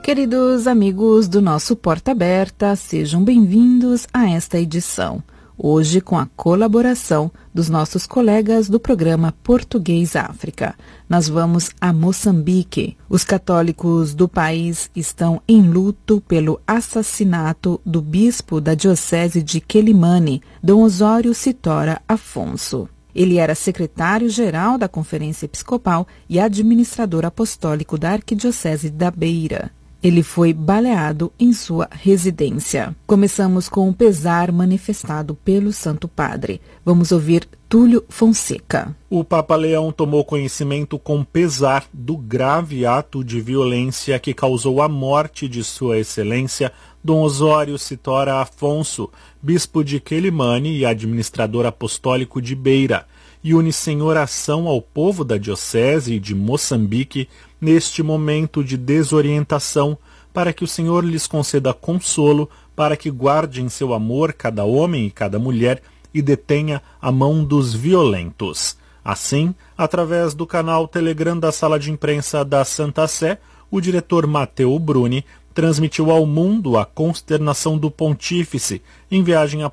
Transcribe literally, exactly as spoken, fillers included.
Queridos amigos do nosso Porta Aberta, sejam bem-vindos a esta edição. Hoje com a colaboração dos nossos colegas do programa Português África. Nós vamos a Moçambique. Os católicos do país estão em luto pelo assassinato do bispo da diocese de Quelimane, Dom Osório Citora Afonso. Ele era secretário-geral da Conferência Episcopal e administrador apostólico da Arquidiocese da Beira. Ele foi baleado em sua residência. Começamos com o pesar manifestado pelo Santo Padre. Vamos ouvir Túlio Fonseca. O Papa Leão tomou conhecimento com pesar do grave ato de violência que causou a morte de Sua Excelência Dom Osório Citora Afonso, bispo de Quelimane e administrador apostólico de Beira, e une-se em oração ao povo da Diocese de Moçambique neste momento de desorientação, para que o Senhor lhes conceda consolo, para que guarde em seu amor cada homem e cada mulher e detenha a mão dos violentos. Assim, através do canal Telegram da Sala de Imprensa da Santa Sé, o diretor Matteo Bruni transmitiu ao mundo a consternação do pontífice em viagem a